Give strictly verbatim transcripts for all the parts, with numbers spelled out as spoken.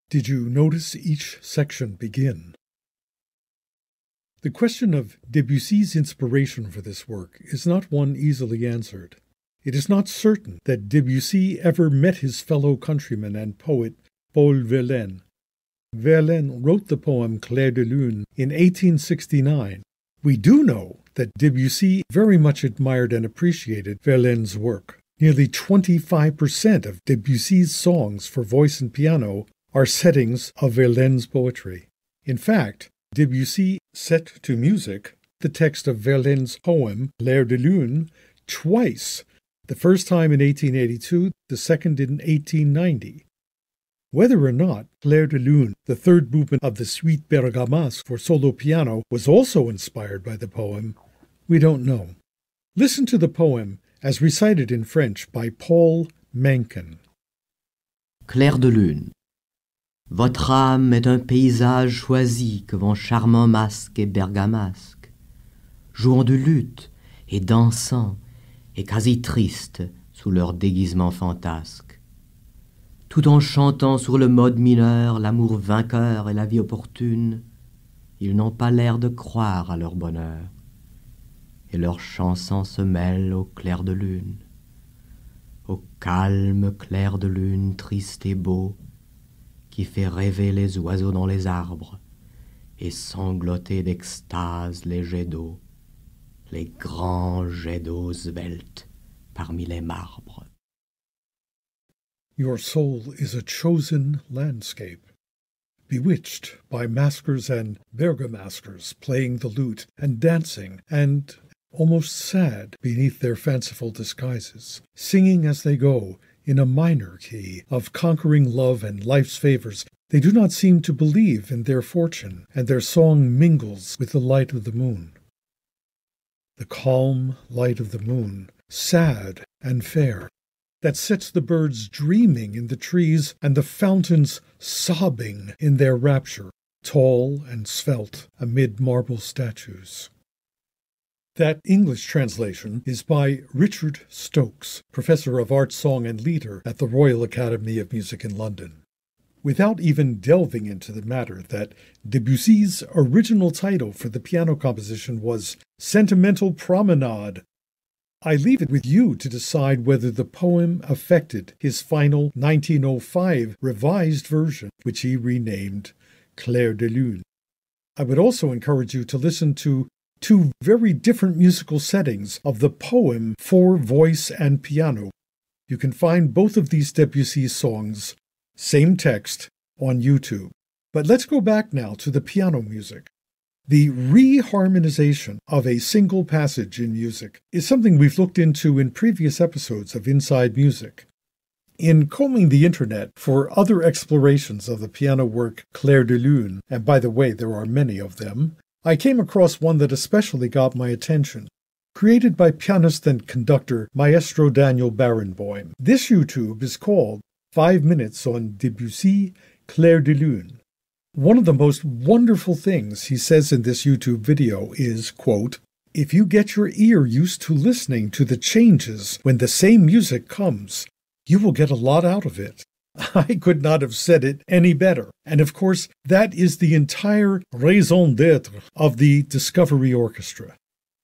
Did you notice each section begin? The question of Debussy's inspiration for this work is not one easily answered. It is not certain that Debussy ever met his fellow countryman and poet Paul Verlaine. Verlaine wrote the poem Clair de Lune in eighteen sixty-nine. We do know that Debussy very much admired and appreciated Verlaine's work. Nearly twenty-five percent of Debussy's songs for voice and piano are settings of Verlaine's poetry. In fact, Debussy set to music the text of Verlaine's poem Clair de Lune twice, the first time in eighteen eighty-two, the second in eighteen ninety. Whether or not Clair de Lune, the third movement of the Suite Bergamasque for solo piano, was also inspired by the poem, we don't know. Listen to the poem as recited in French by Paul Mencken. Clair de Lune. Votre âme est un paysage choisi que vont charmants masques et bergamasques, jouant de luth et dansant et quasi tristes sous leur déguisement fantasque, tout en chantant sur le mode mineur l'amour vainqueur et la vie opportune. Ils n'ont pas l'air de croire à leur bonheur, et leurs chansons se mêlent au clair de lune, au calme clair de lune triste et beau, qui fait rêver les oiseaux dans les arbres et sangloter d'extase les jets d'eau, les grands jets d'eau sveltes parmi les marbres. Your soul is a chosen landscape, bewitched by maskers and bergamaskers playing the lute and dancing and almost sad beneath their fanciful disguises, singing as they go in a minor key of conquering love and life's favors. They do not seem to believe in their fortune, and their song mingles with the light of the moon. The calm light of the moon, sad and fair, that sets the birds dreaming in the trees and the fountains sobbing in their rapture, tall and svelte amid marble statues. That English translation is by Richard Stokes, Professor of Art, Song and Leader at the Royal Academy of Music in London. Without even delving into the matter that Debussy's original title for the piano composition was Sentimental Promenade, I leave it with you to decide whether the poem affected his final nineteen oh five revised version, which he renamed Clair de Lune. I would also encourage you to listen to two very different musical settings of the poem for voice and piano. You can find both of these Debussy songs, same text, on YouTube. But let's go back now to the piano music. The reharmonization of a single passage in music is something we've looked into in previous episodes of Inside Music. In combing the internet for other explorations of the piano work Clair de Lune, and by the way, there are many of them, I came across one that especially got my attention, created by pianist and conductor Maestro Daniel Barenboim. This YouTube is called Five Minutes on Debussy, Clair de Lune. One of the most wonderful things he says in this YouTube video is, quote, "If you get your ear used to listening to the changes when the same music comes, you will get a lot out of it." I could not have said it any better. And of course, that is the entire raison d'être of the Discovery Orchestra.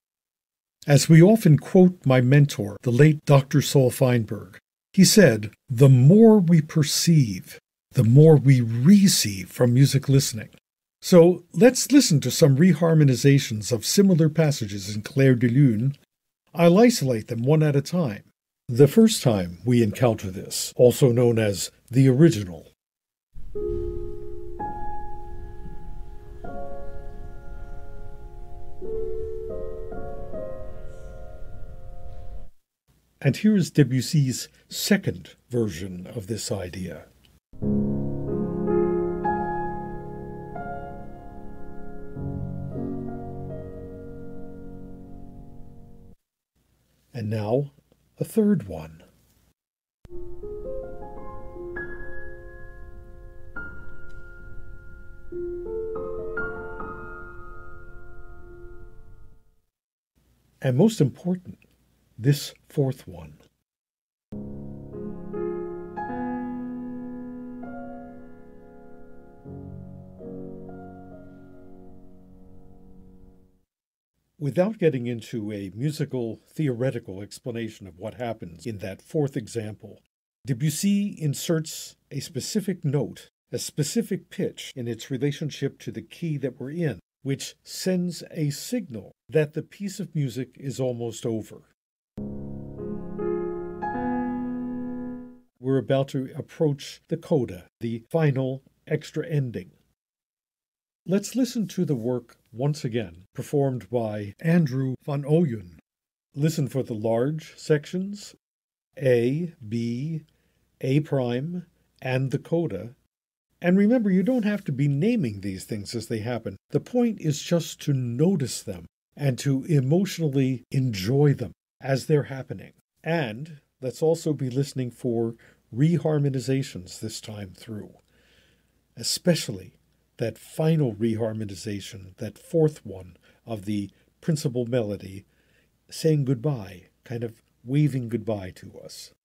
As we often quote my mentor, the late Doctor Saul Feinberg, he said, "The more we perceive, the more we receive from music listening." So let's listen to some reharmonizations of similar passages in Clair de Lune. I'll isolate them one at a time. The first time we encounter this, also known as the original. And here is Debussy's second version of this idea. And now, a third one. And most important, this fourth one. Without getting into a musical, theoretical explanation of what happens in that fourth example, Debussy inserts a specific note, a specific pitch in its relationship to the key that we're in, which sends a signal that the piece of music is almost over. We're about to approach the coda, the final extra ending. Let's listen to the work once again, performed by Andrew van Ooyen. Listen for the large sections, A, B, A prime, and the coda. And remember, you don't have to be naming these things as they happen. The point is just to notice them and to emotionally enjoy them as they're happening. And let's also be listening for reharmonizations this time through, especially that final reharmonization, that fourth one of the principal melody, saying goodbye, kind of waving goodbye to us.